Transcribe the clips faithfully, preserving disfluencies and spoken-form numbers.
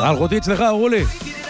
אלחוטי אצלך, רולי.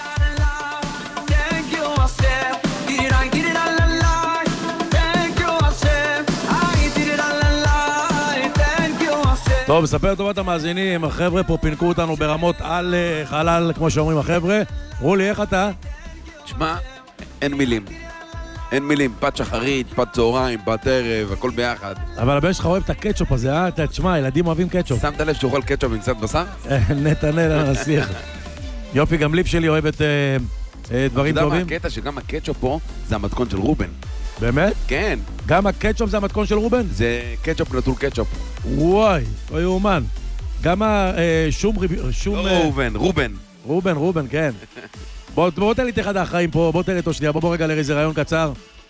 טוב, ספר טובת המאזינים, החבר'ה פה פינקו אותנו ברמות על חלל, כמו שאומרים החבר'ה. רולי, איך אתה? תשמע, אין מילים. אין מילים, פת שחרית, פת צהריים, פת ערב, הכל ביחד. אבל הבן שלך אוהב את הקטשופ הזה, אה? תשמע, ילדים אוהבים קטשופ. שמת לב שהוא אוכל קטשופ עם קצת בשר? נתנאל הנסיך. יופי, גם ליב שלי אוהבת דברים טובים. אתה יודע מה הקטע שגם הקטשופ פה זה המתכון של רובן. באמת? כן. גם הקטשופ זה המתכון של רובן? זה קטשופ נטול קטשופ. וואי, לא יאומן. גם השום... לא רובן, רובן. רובן, רובן, כן. בוא, בוא תן לי את אחד האחראים פה, בוא תן לי אותו שנייה, בוא בוא רגע לאיזה רעיון קצר.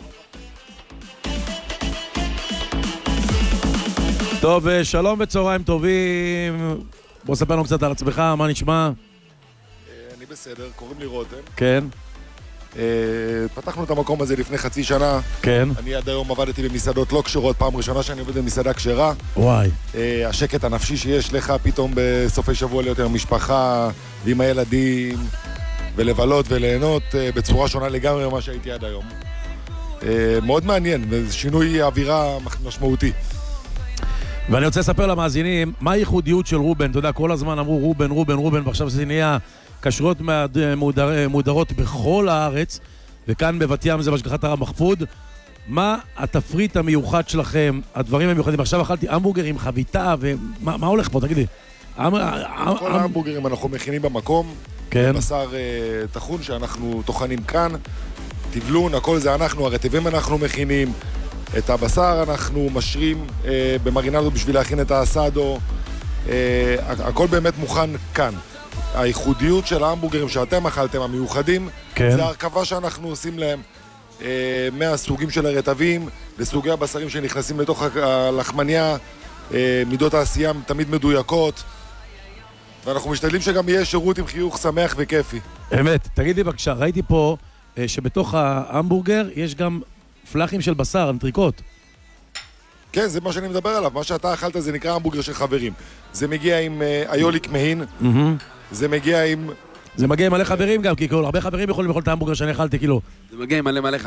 טוב, שלום וצהריים טובים. בוא ספר לנו קצת על עצמך, מה נשמע? אני בסדר, קוראים לי רותם. כן. פתחנו את המקום הזה לפני חצי שנה. כן. אני עד היום עבדתי במסעדות לא קשרות, פעם ראשונה שאני עובד במסעדה קשרה. וואי. השקט הנפשי שיש לך פתאום בסופי שבוע להיות עם משפחה ועם הילדים ולבלות וליהנות בצורה שונה לגמרי ממה שהייתי עד היום. מאוד מעניין, שינוי אווירה משמעותי. ואני רוצה לספר למאזינים, מה הייחודיות של רובן? אתה יודע, כל הזמן אמרו רובן, רובן, רובן, ועכשיו זה נהיה כשרויות מודר, מודרות בכל הארץ, וכאן בבת ים זה בהשגחת הרב מחפוד. מה התפריט המיוחד שלכם, הדברים המיוחדים? עכשיו אכלתי המבורגר עם חביתה, ומה מה הולך פה? תגיד לי. כל ההמבורגרים אנחנו מכינים במקום, כן. בשר טחון שאנחנו טוחנים כאן, טבלון, הכל זה אנחנו, הרטבים אנחנו מכינים, את הבשר אנחנו משרים אה, במרינדו בשביל להכין את האסדו, אה, הכל באמת מוכן כאן. הייחודיות של ההמבורגרים שאתם אכלתם, המיוחדים, כן. זה הרכבה שאנחנו עושים להם אה, מהסוגים של הרטבים לסוגי הבשרים שנכנסים לתוך הלחמניה, אה, מידות העשייה תמיד מדויקות, ואנחנו משתדלים שגם יהיה שירות עם חיוך שמח וכיפי. אמת, תגיד לי בבקשה, ראיתי פה אה, שבתוך ההמבורגר יש גם פלחים של בשר, אנטריקוט. כן, זה מה שאני מדבר עליו. מה שאתה אכלת זה נקרא המבורגר של חברים. זה מגיע עם uh, איוליק מהין, mm-hmm. זה מגיע עם... זה מגיע עם מלא חברים גם, כי כל, הרבה חברים יכולים לאכול את ההמבורגר שאני אכלתי, כאילו. זה מגיע עם מלא מלא